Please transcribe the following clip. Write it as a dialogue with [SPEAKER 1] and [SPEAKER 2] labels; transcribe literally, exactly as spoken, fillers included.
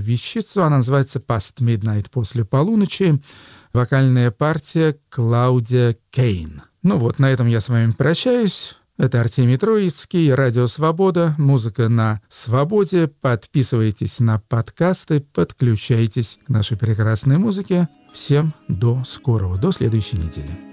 [SPEAKER 1] вещицу. Она называется «Past Midnight», «После полуночи». Вокальная партия Клаудия Кейн. Ну вот, на этом я с вами прощаюсь. Это Артемий Троицкий, Радио Свобода, музыка на свободе. Подписывайтесь на подкасты, подключайтесь к нашей прекрасной музыке. Всем до скорого, до следующей недели.